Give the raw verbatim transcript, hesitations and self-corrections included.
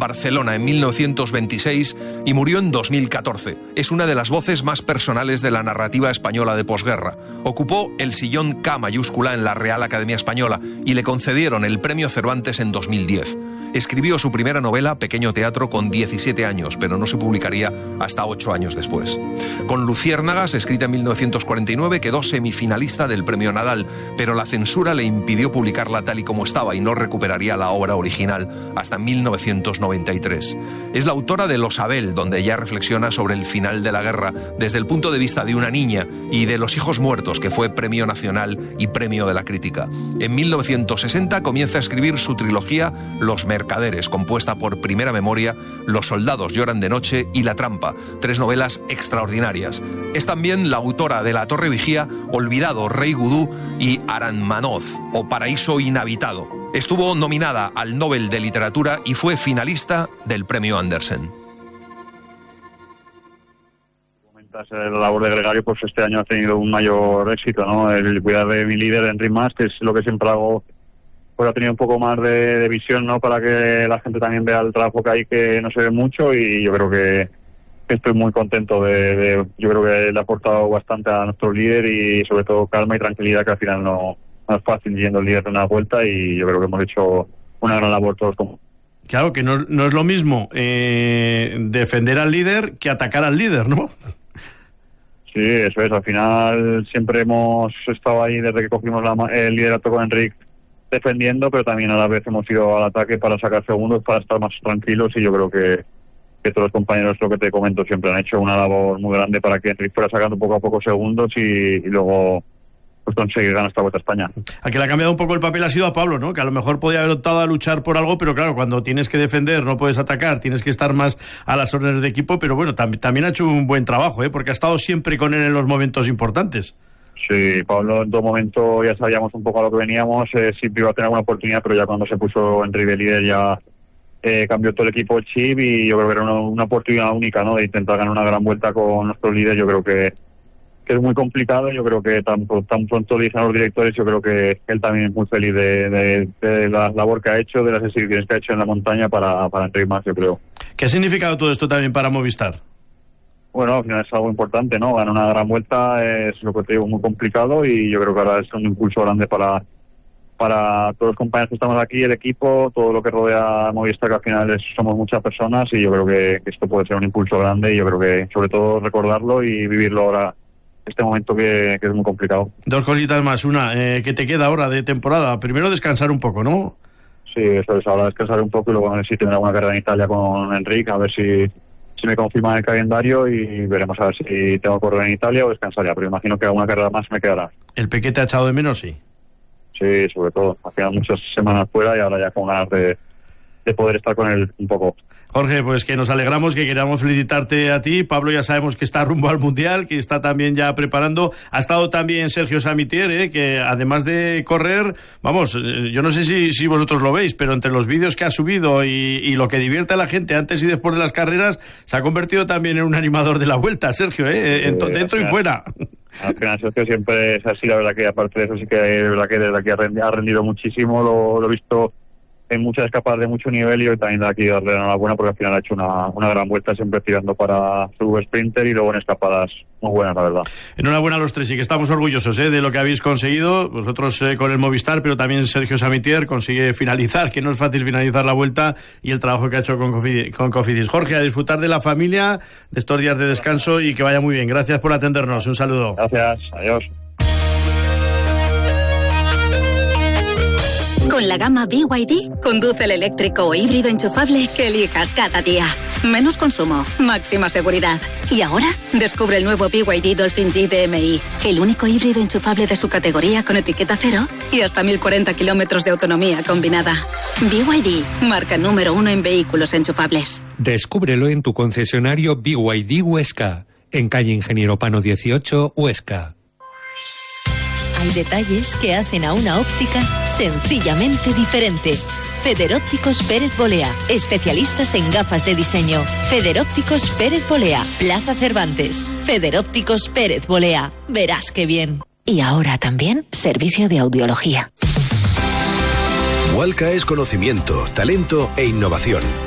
Barcelona en mil novecientos veintiséis y murió en dos mil catorce. Es una de las voces más personales de la narrativa española de posguerra. Ocupó el sillón K mayúscula en la Real Academia Española y le concedieron el Premio Cervantes en dos mil diez. Escribió su primera novela, Pequeño Teatro, con diecisiete años, pero no se publicaría hasta ocho años después. Con Luciérnagas, escrita en mil novecientos cuarenta y nueve, quedó semifinalista del Premio Nadal, pero la censura le impidió publicarla tal y como estaba y no recuperaría la obra original hasta mil novecientos noventa y tres. Es la autora de Los Abel, donde ella reflexiona sobre el final de la guerra desde el punto de vista de una niña, y de Los hijos muertos, que fue Premio Nacional y Premio de la Crítica. En mil novecientos sesenta comienza a escribir su trilogía Los Mercaderes, compuesta por Primera Memoria, Los soldados lloran de noche y La trampa, tres novelas extraordinarias. Es también la autora de La Torre Vigía, Olvidado, Rey Gudú y Aranmanoz, o Paraíso Inhabitado. Estuvo nominada al Nobel de Literatura y fue finalista del Premio Andersen. La labor de gregario, pues este año ha tenido un mayor éxito, ¿no? El cuidar de mi líder, Enric Mas, que es lo que siempre hago, pues ha tenido un poco más de, de visión, ¿no? Para que la gente también vea el trabajo que hay, que no se ve mucho, y yo creo que, que estoy muy contento de, de, yo creo que le ha aportado bastante a nuestro líder, y sobre todo calma y tranquilidad, que al final no, no es fácil yendo el líder de una vuelta, y yo creo que hemos hecho una gran labor todos como. Claro que no, no es lo mismo eh, defender al líder que atacar al líder, ¿no? Sí, eso es. Al final siempre hemos estado ahí desde que cogimos la, el liderato con Enric, defendiendo, pero también a la vez hemos ido al ataque para sacar segundos, para estar más tranquilos, y yo creo que, que todos los compañeros, lo que te comento, siempre han hecho una labor muy grande para que Enric fuera sacando poco a poco segundos y, y luego pues conseguir ganar esta Vuelta a España. A que le ha cambiado un poco el papel ha sido a Pablo, ¿no? Que a lo mejor podía haber optado a luchar por algo, pero claro, cuando tienes que defender, no puedes atacar, tienes que estar más a las órdenes de equipo, pero bueno, tam- también ha hecho un buen trabajo, ¿eh? Porque ha estado siempre con él en los momentos importantes. Sí, Pablo en todo momento ya sabíamos un poco a lo que veníamos, eh, siempre iba a tener alguna oportunidad, pero ya cuando se puso Enric de líder ya eh, cambió todo el equipo el chip, y yo creo que era una, una oportunidad única, ¿no? De intentar ganar una gran vuelta con nuestro líder. Yo creo que que es muy complicado. Yo creo que tan, tan pronto le dicen a los directores, yo creo que él también es muy feliz de, de, de la labor que ha hecho, de las exhibiciones que ha hecho en la montaña para, para Enric Mas, yo creo. ¿Qué ha significado todo esto también para Movistar? Bueno, al final es algo importante, ¿no? Ganar una gran vuelta es, lo que te digo, muy complicado, y yo creo que ahora es un impulso grande para para todos los compañeros que estamos aquí, el equipo, todo lo que rodea a Movistar, que al final es, somos muchas personas, y yo creo que, que esto puede ser un impulso grande, y yo creo que sobre todo recordarlo y vivirlo ahora, este momento que, que es muy complicado. Dos cositas más. Una, eh, ¿qué te queda ahora de temporada? Primero descansar un poco, ¿no? Sí, eso es, ahora descansar un poco, y luego a ver si tener alguna carrera en Italia con Enric, a ver si, si me confirman el calendario, y veremos a ver si tengo que correr en Italia o descansaría, pero imagino que alguna carrera más me quedará. ¿El Peque te ha echado de menos? Sí. Sí, sobre todo. Hacía muchas semanas fuera, y ahora ya con ganas de, de poder estar con él un poco. Jorge, pues que nos alegramos, que queramos felicitarte a ti. Pablo ya sabemos que está rumbo al Mundial, que está también ya preparando. Ha estado también Sergio Samitier, ¿eh? Que además de correr, vamos, yo no sé si, si vosotros lo veis, pero entre los vídeos que ha subido y, y lo que divierte a la gente antes y después de las carreras, se ha convertido también en un animador de la Vuelta, Sergio, ¿eh? En, dentro y fuera. Al final Sergio siempre es así, la verdad que aparte de eso sí que es verdad que desde aquí ha rendido muchísimo, lo, lo he visto en muchas escapadas de mucho nivel, y hoy también de aquí darle la enhorabuena porque al final ha hecho una, una gran vuelta, siempre tirando para su sprinter, y luego en escapadas muy buenas, la verdad. Enhorabuena a los tres, y que estamos orgullosos ¿eh? de lo que habéis conseguido, vosotros eh, con el Movistar, pero también Sergio Samitier consigue finalizar, que no es fácil finalizar la Vuelta, y el trabajo que ha hecho con Cofidis. Con Cofidis. Jorge, a disfrutar de la familia, de estos días de descanso, y que vaya muy bien. Gracias por atendernos, un saludo. Gracias, adiós. Con la gama B Y D, conduce el eléctrico o híbrido enchufable que elijas cada día. Menos consumo, máxima seguridad. Y ahora, descubre el nuevo B Y D Dolphin G D M I, el único híbrido enchufable de su categoría con etiqueta cero y hasta mil cuarenta kilómetros de autonomía combinada. B Y D, marca número uno en vehículos enchufables. Descúbrelo en tu concesionario B Y D Huesca, en calle Ingeniero Pano dieciocho, Huesca. Hay detalles que hacen a una óptica sencillamente diferente. Federópticos Pérez Bolea, especialistas en gafas de diseño. Federópticos Pérez Bolea, Plaza Cervantes. Federópticos Pérez Bolea, verás qué bien. Y ahora también servicio de audiología. Walca es conocimiento, talento e innovación.